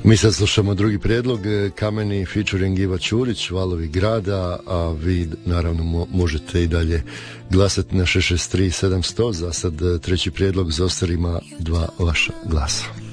Mi sad slušamo drugi prijedlog, Kameni featuring Iva Ćurić, Valovi grada, a vi naravno možete i dalje glasati na 663 700. Za sad treći prijedlog, Zostar ima 2 vaša glasa.